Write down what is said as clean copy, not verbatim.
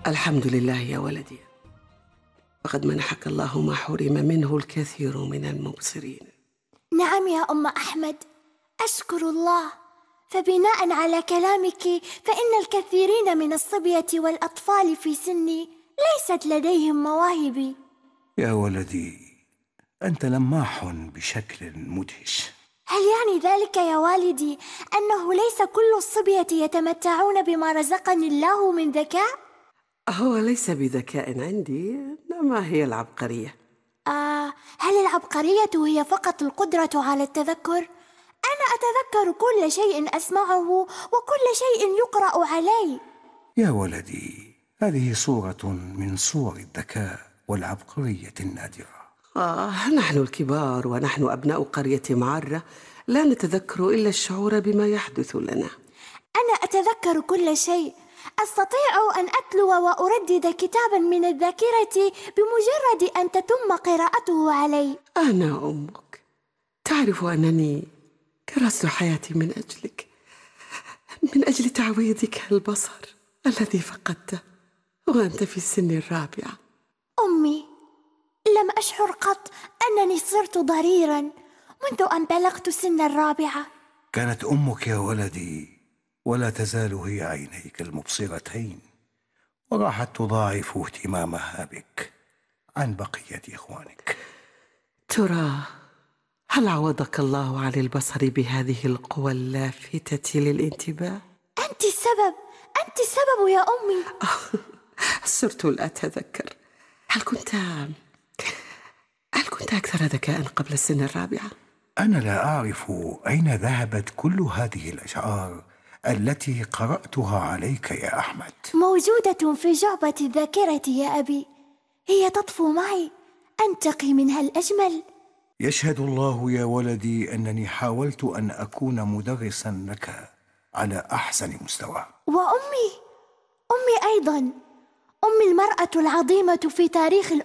الحمد لله يا ولدي، فقد منحك الله ما حرم منه الكثير من المبصرين. نعم يا أم أحمد، أشكر الله. فبناء على كلامك فإن الكثيرين من الصبية والأطفال في سني ليست لديهم مواهب. يا ولدي، أنت لماح بشكل مدهش. هل يعني ذلك يا والدي أنه ليس كل الصبية يتمتعون بما رزقني الله من ذكاء؟ هو ليس بذكاء عندي، إنما هي العبقرية. هل العبقرية هي فقط القدرة على التذكر؟ أنا أتذكر كل شيء أسمعه وكل شيء يقرأ علي. يا ولدي، هذه صورة من صور الذكاء والعبقرية النادرة. نحن الكبار ونحن أبناء قرية معرة لا نتذكر إلا الشعور بما يحدث لنا. أنا أتذكر كل شيء، أستطيع أن أتلو وأردد كتابا من الذاكرة بمجرد أن تتم قراءته علي. أنا أمك، تعرف أنني كرست حياتي من أجلك، من أجل تعويضك البصر الذي فقدته وأنت في السن الرابعة. أمي، لم أشعر قط أنني صرت ضريرا منذ أن بلغت سن الرابعة. كانت أمك يا ولدي ولا تزال هي عينيك المبصرتين، وراحت تضاعف اهتمامها بك عن بقية إخوانك. ترى هل عوضك الله عن البصر بهذه القوى اللافتة للانتباه؟ أنت السبب يا أمي. صرت لا أتذكر. هل كنت أكثر ذكاء قبل السن الرابعة؟ أنا لا أعرف أين ذهبت كل هذه الأشعار التي قرأتها عليك يا أحمد. موجودة في جعبة الذاكرة يا أبي، هي تطفو معي، أنتقي منها الأجمل. يشهد الله يا ولدي أنني حاولت أن أكون مدرسا لك على أحسن مستوى. وأمي أيضا، أمي المرأة العظيمة في تاريخ الأمة.